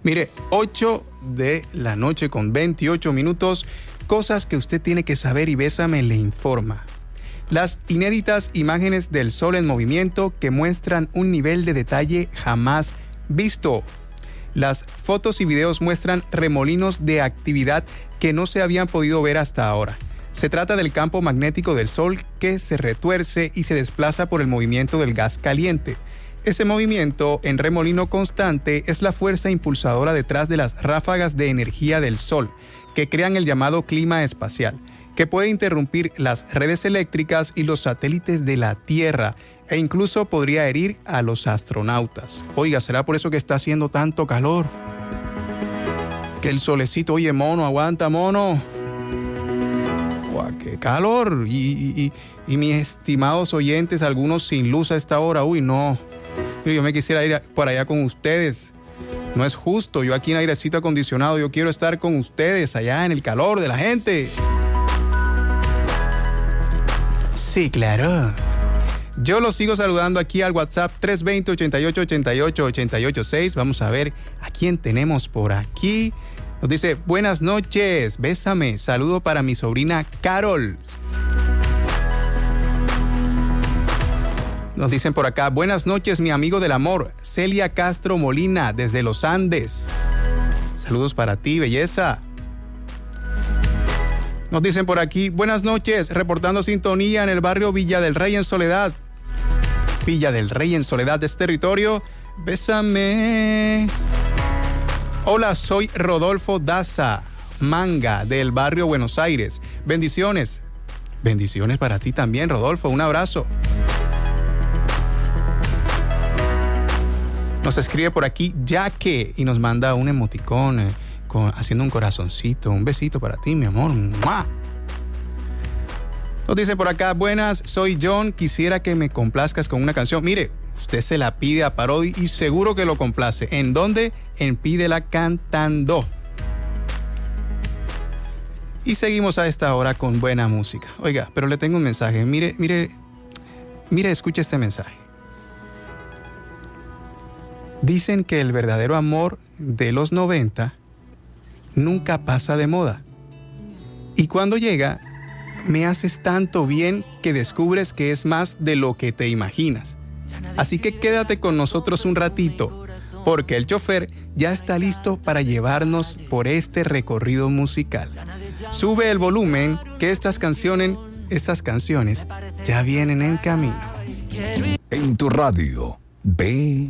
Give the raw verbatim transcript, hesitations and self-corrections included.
Mire, ocho de la noche con veintiocho minutos, cosas que usted tiene que saber y Bésame le informa. Las inéditas imágenes del sol en movimiento que muestran un nivel de detalle jamás visto. Las fotos y videos muestran remolinos de actividad que no se habían podido ver hasta ahora. Se trata del campo magnético del sol que se retuerce y se desplaza por el movimiento del gas caliente. Ese movimiento en remolino constante es la fuerza impulsadora detrás de las ráfagas de energía del sol, que crean el llamado clima espacial, que puede interrumpir las redes eléctricas y los satélites de la Tierra, e incluso podría herir a los astronautas. Oiga, ¿será por eso que está haciendo tanto calor? Que el solecito, oye, mono, aguanta, mono. ¡Guau, qué calor! Y, y, y, y mis estimados oyentes, algunos sin luz a esta hora, uy, no. Pero yo me quisiera ir por allá con ustedes. No es justo, yo aquí en airecito acondicionado, yo quiero estar con ustedes allá en el calor de la gente. Sí, claro. Yo los sigo saludando aquí al WhatsApp tres dos cero, ochenta y ocho, ochenta y ocho, ochenta y ocho seis. Vamos a ver a quién tenemos por aquí. Nos dice, buenas noches, bésame, saludo para mi sobrina Carol. Nos dicen por acá, buenas noches, mi amigo del amor, Celia Castro Molina, desde los Andes. Saludos para ti, belleza. Nos dicen por aquí, buenas noches, reportando sintonía en el barrio Villa del Rey en Soledad. Villa del Rey en Soledad de este territorio, bésame. Hola, soy Rodolfo Daza Manga, del barrio Buenos Aires. Bendiciones. Bendiciones para ti también, Rodolfo, un abrazo. Nos escribe por aquí Yaque y nos manda un emoticón eh, con, haciendo un corazoncito. Un besito para ti, mi amor. ¡Mua! Nos dice por acá, buenas, soy John, quisiera que me complazcas con una canción. Mire, usted se la pide a Parodi y seguro que lo complace. ¿En dónde? En Pídela Cantando. Y seguimos a esta hora con buena música. Oiga, pero le tengo un mensaje. Mire, mire, mire, escuche este mensaje. Dicen que el verdadero amor de los noventa nunca pasa de moda. Y cuando llega, me haces tanto bien que descubres que es más de lo que te imaginas. Así que quédate con nosotros un ratito, porque el chofer ya está listo para llevarnos por este recorrido musical. Sube el volumen, que estas canciones, estas canciones ya vienen en camino. En tu radio, ve